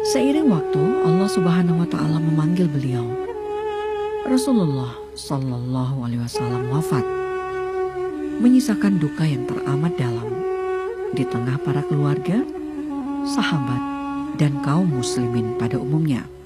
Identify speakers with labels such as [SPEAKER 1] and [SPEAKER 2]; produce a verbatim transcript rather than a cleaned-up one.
[SPEAKER 1] Seiring waktu, Allah Subhanahu wa Ta'ala memanggil beliau. Rasulullah Shallallahu Alaihi Wasallam wafat, menyisakan duka yang teramat dalam di tengah para keluarga, sahabat, dan kaum muslimin pada umumnya.